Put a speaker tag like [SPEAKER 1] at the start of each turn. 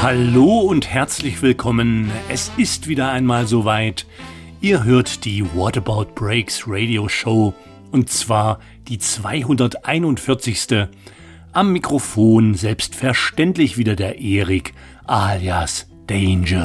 [SPEAKER 1] Hallo und herzlich willkommen. Es ist wieder einmal soweit. Ihr hört die What About Breaks Radio Show und zwar die 241. Am Mikrofon selbstverständlich wieder der Erik alias Danger.